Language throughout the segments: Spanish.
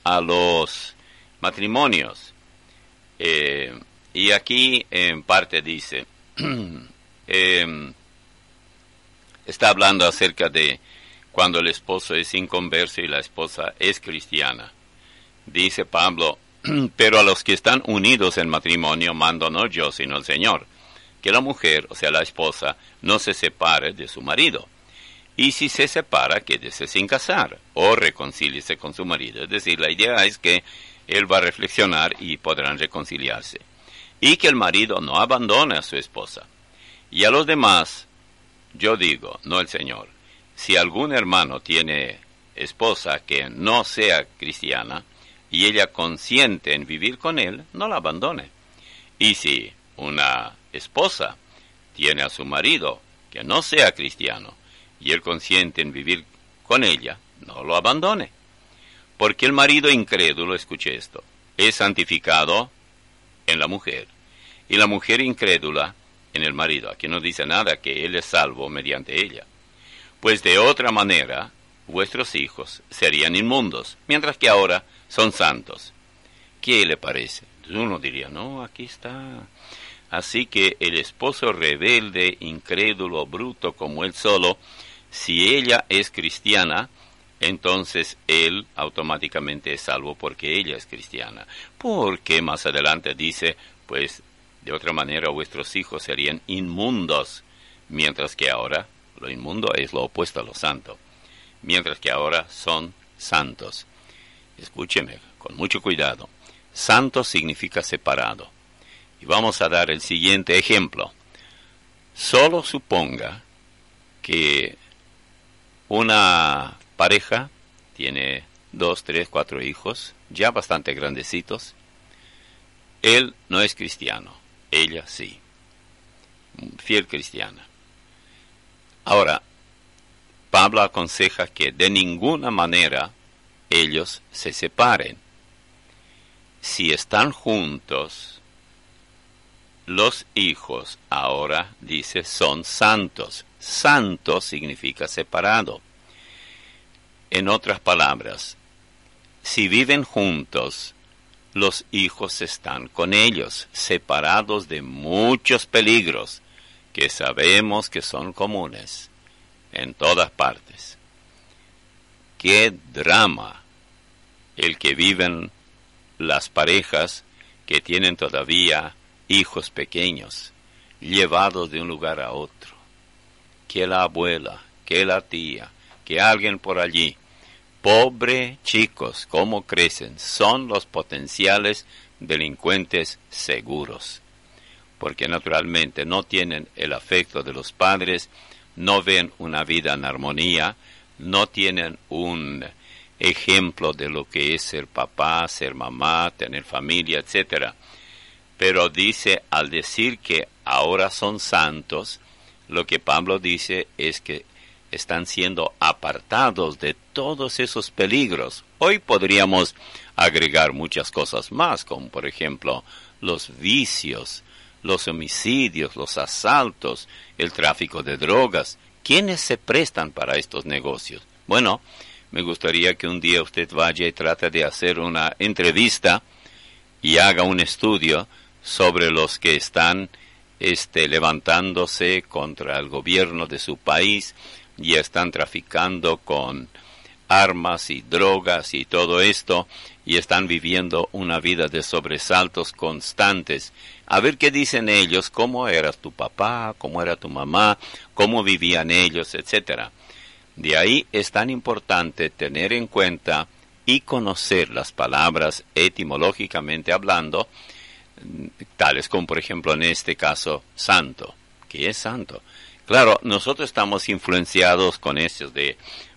a los matrimonios. Y aquí en parte dice, está hablando acerca de cuando el esposo es inconverso y la esposa es cristiana. Dice Pablo, pero a los que están unidos en matrimonio mando no yo, sino el Señor, que la mujer, o sea la esposa, no se separe de su marido. Y si se separa, quédese sin casar, o reconcíliese con su marido. Es decir, la idea es que él va a reflexionar y podrán reconciliarse. Y que el marido no abandone a su esposa. Y a los demás, yo digo, no el Señor, si algún hermano tiene esposa que no sea cristiana, y ella consiente en vivir con él, no la abandone. Y si una esposa tiene a su marido que no sea cristiano, y él consiente en vivir con ella, no lo abandone. Porque el marido incrédulo, escuche esto, es santificado en la mujer, y la mujer incrédula en el marido. Aquí no dice nada que él es salvo mediante ella. Pues de otra manera, vuestros hijos serían inmundos, mientras que ahora son santos. ¿Qué le parece? Uno diría, no, aquí está. Así que el esposo rebelde, incrédulo, bruto como él solo, si ella es cristiana, entonces él automáticamente es salvo porque ella es cristiana. Porque más adelante dice, pues de otra manera vuestros hijos serían inmundos, mientras que ahora lo inmundo es lo opuesto a lo santo, mientras que ahora son santos. Escúcheme con mucho cuidado. Santo significa separado. Y vamos a dar el siguiente ejemplo. Solo suponga que una pareja tiene 2, 3, 4 hijos, ya bastante grandecitos. Él no es cristiano, ella sí, fiel cristiana. Ahora, Pablo aconseja que de ninguna manera ellos se separen. Si están juntos, los hijos ahora, dice, son santos. Santo significa separado. En otras palabras, si viven juntos, los hijos están con ellos, separados de muchos peligros que sabemos que son comunes en todas partes. ¡Qué drama el que viven las parejas que tienen todavía hijos pequeños, llevados de un lugar a otro! Que la abuela, que la tía, que alguien por allí. Pobre chicos, ¿cómo crecen? Son los potenciales delincuentes seguros. Porque naturalmente no tienen el afecto de los padres, no ven una vida en armonía, no tienen un ejemplo de lo que es ser papá, ser mamá, tener familia, etc. Pero dice, al decir que ahora son santos, lo que Pablo dice es que están siendo apartados de todos esos peligros. Hoy podríamos agregar muchas cosas más, como por ejemplo los vicios, los homicidios, los asaltos, el tráfico de drogas. ¿Quiénes se prestan para estos negocios? Bueno, me gustaría que un día usted vaya y trate de hacer una entrevista y haga un estudio sobre los que están levantándose contra el gobierno de su país y están traficando con armas y drogas y todo esto, y están viviendo una vida de sobresaltos constantes. A ver qué dicen ellos, cómo era tu papá, cómo era tu mamá, cómo vivían ellos, etc. De ahí es tan importante tener en cuenta y conocer las palabras etimológicamente hablando, tales como por ejemplo en este caso, santo. ¿Qué es santo? Claro, nosotros estamos influenciados con estos de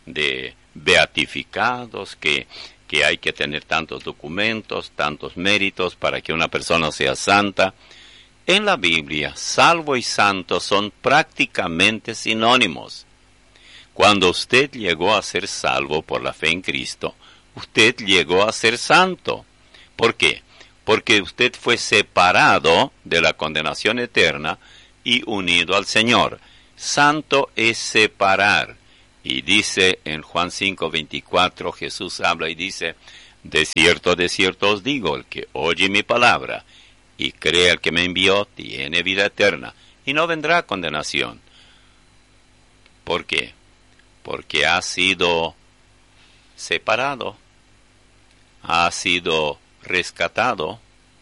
beatificados, que hay que tener tantos documentos, tantos méritos para que una persona sea santa. En la Biblia, salvo y santo son prácticamente sinónimos. Cuando usted llegó a ser salvo por la fe en Cristo, usted llegó a ser santo. ¿Por qué? Porque usted fue separado de la condenación eterna y unido al Señor. Santo es separar. Y dice en Juan 5:24, Jesús habla y dice, de cierto os digo, el que oye mi palabra y cree al que me envió, tiene vida eterna, y no vendrá condenación. ¿Por qué? Porque ha sido separado, ha sido rescatado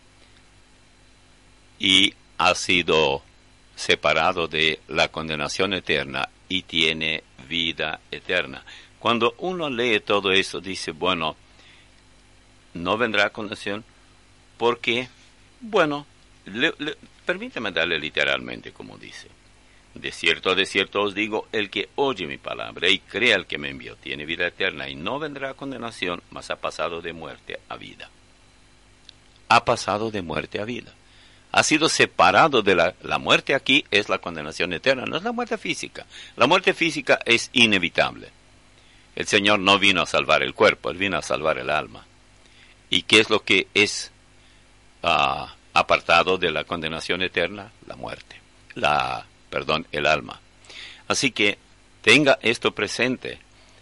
y ha sido separado de la condenación eterna y tiene vida eterna. Cuando uno lee todo eso, dice, bueno, no vendrá condenación porque, bueno, permítame darle literalmente como dice. De cierto os digo, el que oye mi palabra y cree al que me envió, tiene vida eterna y no vendrá a condenación, mas ha pasado de muerte a vida. Ha pasado de muerte a vida. Ha sido separado de la muerte aquí, es la condenación eterna, no es la muerte física. La muerte física es inevitable. El Señor no vino a salvar el cuerpo, Él vino a salvar el alma. ¿Y qué es lo que es apartado de la condenación eterna? La muerte. El alma. Así que tenga esto presente.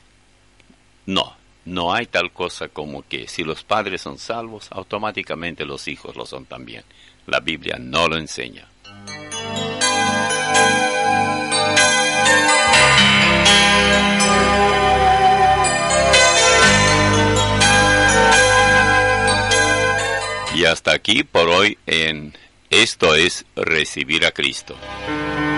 No hay tal cosa como que si los padres son salvos, automáticamente los hijos lo son también. La Biblia no lo enseña. Y hasta aquí por hoy en Esto es Recibir a Cristo.